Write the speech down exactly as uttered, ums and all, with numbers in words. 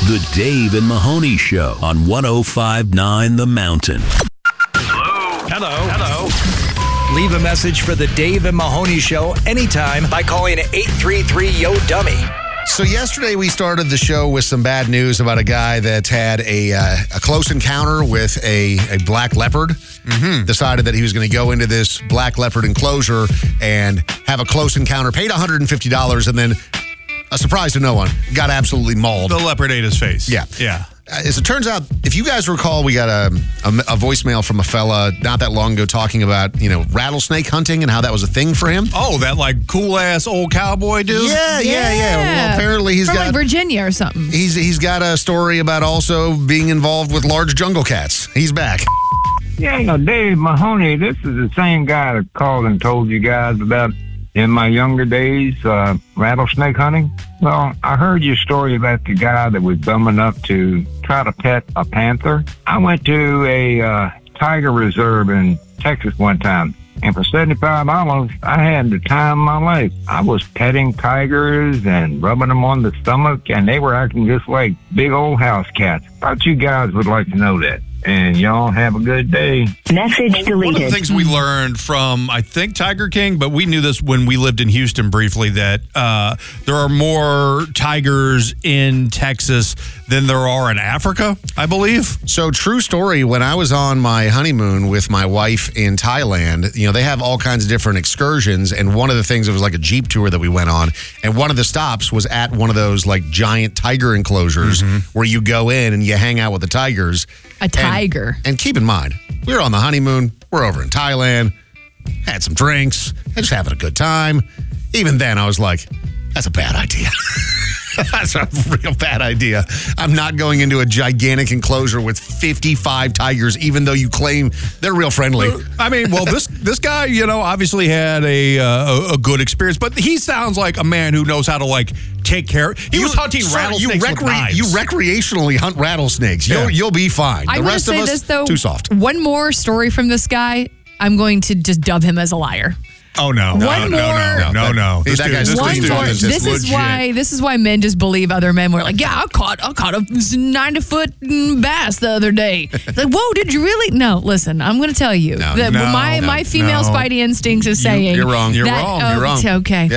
The Dave and Mahoney Show on one oh five point nine The Mountain. Hello. Hello. Hello. Leave a message for the Dave and Mahoney Show anytime by calling eight three three, Y O, Dummy. So yesterday we started the show with some bad news about a guy that had a uh, a close encounter with a, a black leopard. Mm-hmm. Decided that he was going to go into this black leopard enclosure and have a close encounter, paid one hundred fifty dollars, and then, a surprise to no one, got absolutely mauled. The leopard ate his face. Yeah. Yeah. As it turns out, if you guys recall, we got a, a, a voicemail from a fella not that long ago talking about, you know, rattlesnake hunting and how that was a thing for him. Oh, that like cool ass old cowboy dude? Yeah, yeah, yeah. Well, apparently he's From got like Virginia or something. He's he's got a story about also being involved with large jungle cats. He's back. Yeah, you know, Dave Mahoney, this is the same guy that called and told you guys about in my younger days, uh, rattlesnake hunting. Well, I heard your story about the guy that was dumb enough to try to pet a panther. I went to a uh, tiger reserve in Texas one time, and for seventy-five dollars, I had the time of my life. I was petting tigers and rubbing them on the stomach, and they were acting just like big old house cats. Thought you guys would like to know that. And y'all have a good day. Message deleted. One of the things we learned from, I think, Tiger King, but we knew this when we lived in Houston briefly, that uh, there are more tigers in Texas than there are in Africa, I believe. So true story, when I was on my honeymoon with my wife in Thailand, you know, they have all kinds of different excursions. And one of the things, it was like a Jeep tour that we went on. And one of the stops was at one of those like giant tiger enclosures mm-hmm. where you go in and you hang out with the tigers. A tiger. And, and keep in mind, we were on the honeymoon. We're over in Thailand. Had some drinks. Just having a good time. Even then, I was like, that's a bad idea. That's a real bad idea. I'm not going into a gigantic enclosure with fifty-five tigers, even though you claim they're real friendly. I mean, well, this this guy, you know, obviously had a uh, a good experience, but he sounds like a man who knows how to, like, take care. He you, was hunting sir, rattlesnakes you with knives. You recreationally hunt rattlesnakes. Yeah. You'll, you'll be fine. I the want to rest say of us, this, though. too soft. One more story from this guy. I'm going to just dub him as a liar. Oh no! One no, more- no, no, no, no! That This guy's dude, this One dude more- is This is legit. why. This is why men just believe other men. Were like, yeah, I caught, I caught a ninety foot bass the other day. Like, whoa, did you really? No, listen, I'm going to tell you No, that no, my no, my female no. spidey instincts is saying You're wrong. You're that, wrong. oh, You're wrong. Okay.